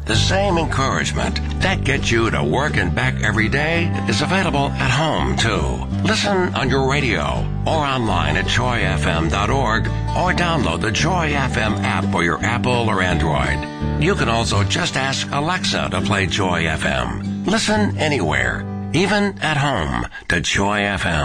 The same encouragement that gets you to work and back every day is available at home, too. Listen on your radio or online at joyfm.org or download the Joy FM app for your Apple or Android. You can also just ask Alexa to play Joy FM. Listen anywhere, even at home, to Joy FM.